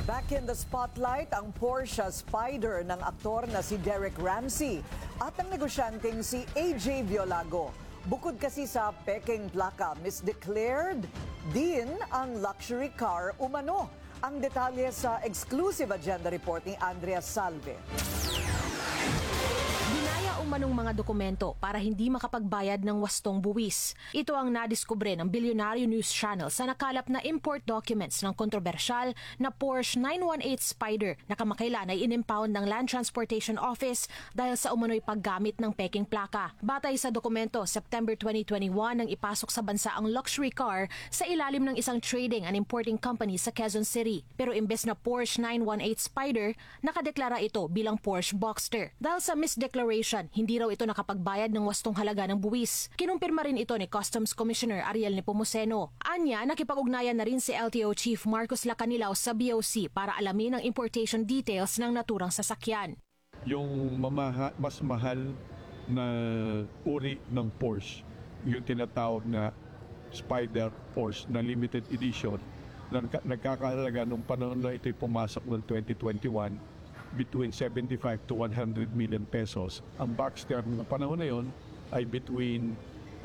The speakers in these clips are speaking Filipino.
Back in the spotlight ang Porsche Spider ng aktor na si Derek Ramsey at ang negosyanteng si AJ Violago. Bukod kasi sa peking plaka, misdeclared din ang luxury car umano. Ang detalye sa exclusive agenda report ni Andrea Salve. Umanong mga dokumento para hindi makapagbayad ng wastong buwis. Ito ang nadiskubre ng Bilyonaryo News Channel sa nakalap na import documents ng kontrobersyal na Porsche 918 Spider na kamakailan ay inimpound ng Land Transportation Office dahil sa umano'y paggamit ng peking plaka. Batay sa dokumento, September 2021 nang ipasok sa bansa ang luxury car sa ilalim ng isang trading and importing company sa Quezon City. Pero imbes na Porsche 918 Spider, nakadeklara ito bilang Porsche Boxster. Dahil sa misdeclaration, hindi raw ito nakapagbayad ng wastong halaga ng buwis. Kinumpirma rin ito ni Customs Commissioner Ariel Nepomuceno. Anya, nakipag-ugnayan na rin si LTO Chief Marcos Lacanilao sa BOC para alamin ang importation details ng naturang sasakyan. Yung mas mahal na uri ng Porsche, yung tinatawag na Spider Porsche na limited edition, na nagkakahalaga nung panahon na ito'y pumasok ng 2021, between 75 to 100 million pesos. Ang Boxster ng panahon na yon ay between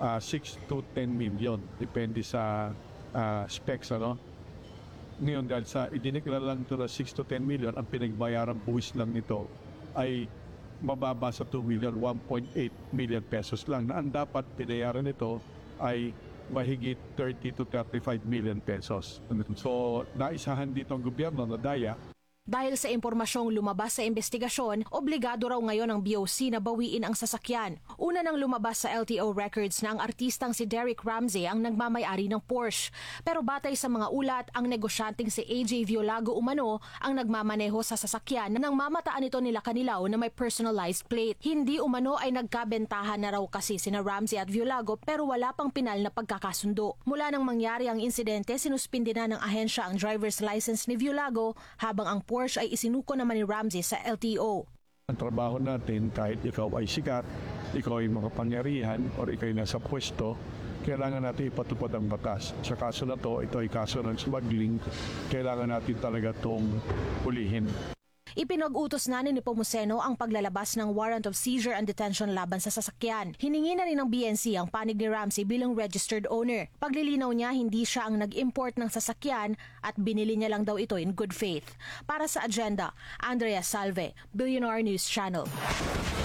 6 to 10 million. Depende sa specs. Ngayon, dahil sa idineklara lang ito na 6 to 10 million, ang pinagbayarang buwis lang nito ay mababa sa 2 million, 1.8 million pesos lang. Na ang dapat pinayaran nito ay mahigit 30 to 35 million pesos. So, naisahan dito ang gobyerno na daya. Dahil sa impormasyong lumabas sa investigasyon, obligado raw ngayon ang BOC na bawiin ang sasakyan. Una nang lumabas sa LTO records na ang artistang si Derek Ramsey ang nagmamayari ng Porsche. Pero batay sa mga ulat, ang negosyanteng si AJ Violago umano ang nagmamaneho sa sasakyan nang mamataan ito nila Lacanilao na may personalized plate. Hindi umano ay nagkabentahan na raw kasi sina Ramsey at Violago pero wala pang pinal na pagkakasundo. Mula nang mangyari ang insidente, sinuspindi na ng ahensya ang driver's license ni Violago habang ang Porsche ay isinuko naman ni Ramsey sa LTO. Ang trabaho natin, kahit ikaw ay sikat, ikaw ay makapangyarihan, o ikaw ay nasa pwesto, kailangan natin ipatupad ang batas. Sa kaso na ito ay kaso ng smuggling, kailangan natin talaga itong hulihin. Ipinag-utos na ni Nepomuceno ang paglalabas ng warrant of seizure and detention laban sa sasakyan. Hiningi na rin ng BNC ang panig ni Ramsey bilang registered owner. Paglilinaw niya, hindi siya ang nag-import ng sasakyan at binili niya lang daw ito in good faith. Para sa agenda, Andrea Salve, Billionaire News Channel.